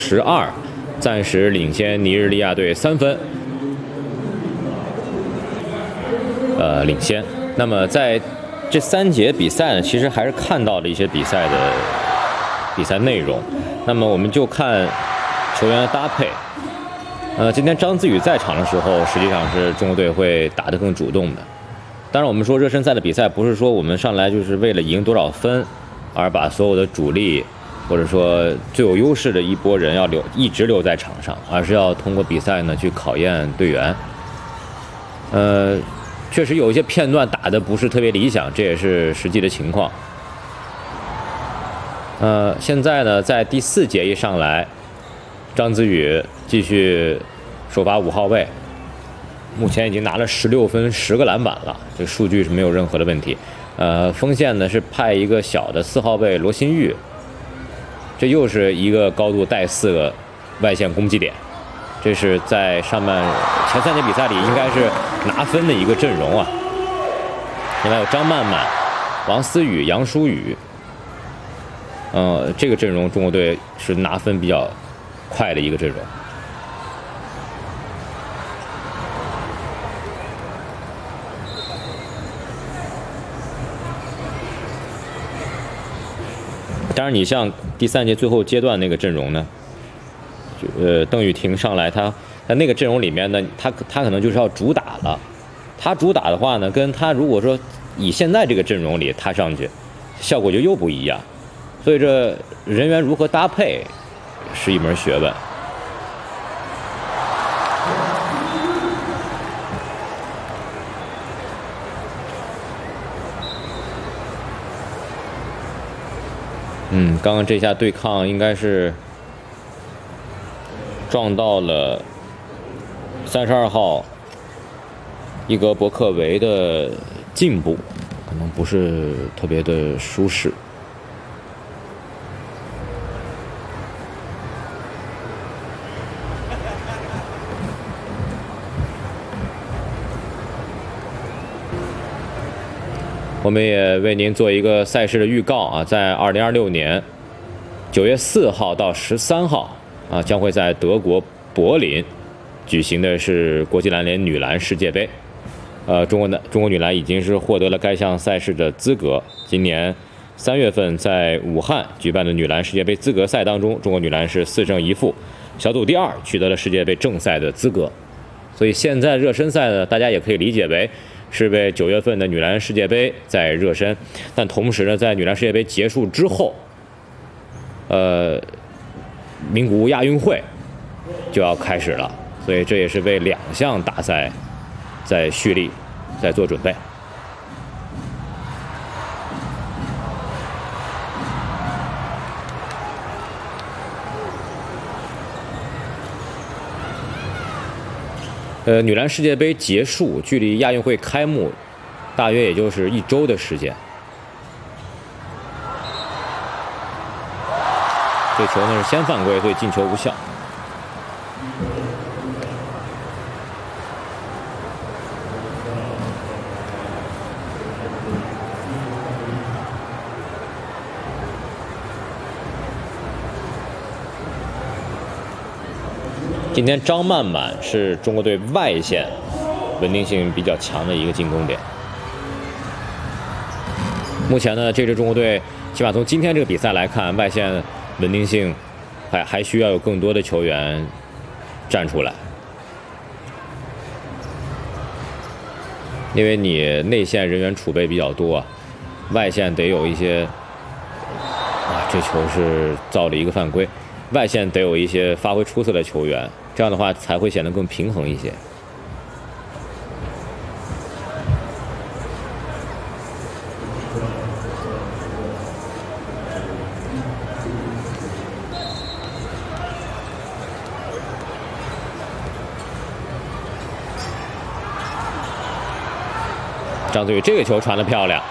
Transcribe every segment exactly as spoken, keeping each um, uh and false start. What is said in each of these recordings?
十二，暂时领先尼日利亚队三分，呃，领先。那么在这三节比赛呢，其实还是看到了一些比赛的比赛内容。那么我们就看球员的搭配。呃，今天张子宇在场的时候，实际上是中国队会打得更主动的。当然，我们说热身赛的比赛不是说我们上来就是为了赢多少分，而把所有的主力或者说最有优势的一波人要留一直留在场上，而是要通过比赛呢去考验队员。呃，确实有一些片段打得不是特别理想，这也是实际的情况。呃，现在呢，在第四节一上来，张子宇继续首发五号位，目前已经拿了十六分、十个篮板了，这数据是没有任何的问题。呃，锋线呢是派一个小的四号位罗新玉，这又是一个高度带四个外线攻击点，这是在上半前三节比赛里应该是拿分的一个阵容啊。另外有张曼曼、王思雨、杨舒雨，呃，这个阵容中国队是拿分比较快的一个阵容。当然，你像第三节最后阶段那个阵容呢，呃，邓雨婷上来，他在那个阵容里面呢，他他可能就是要主打了。他主打的话呢，跟他如果说以现在这个阵容里他上去，效果就又不一样。所以这人员如何搭配是一门学问。嗯，刚刚这下对抗应该是撞到了三十二号伊格博克维的颈部，可能不是特别的舒适。我们也为您做一个赛事的预告啊，在二零二六年九月四号到十三号啊，将会在德国柏林举行的是国际篮联女篮世界杯。呃，中国的中国女篮已经是获得了该项赛事的资格。今年三月份在武汉举办的女篮世界杯资格赛当中，中国女篮是四胜一负，小组第二，取得了世界杯正赛的资格。所以现在热身赛呢，大家也可以理解为是为九月份的女篮世界杯在热身，但同时呢，在女篮世界杯结束之后，呃，名古屋亚运会就要开始了，所以这也是为两项大赛在蓄力，在做准备。呃，女篮世界杯结束，距离亚运会开幕大约也就是一周的时间。这球呢是先犯规，所以进球无效。今天张曼曼是中国队外线稳定性比较强的一个进攻点。目前呢，这支中国队起码从今天这个比赛来看，外线稳定性还还需要有更多的球员站出来，因为你内线人员储备比较多，外线得有一些啊，这球是造了一个犯规，外线得有一些发挥出色的球员。这样的话才会显得更平衡一些。张子宇这个球传得漂亮。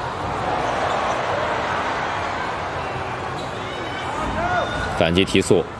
反击提速，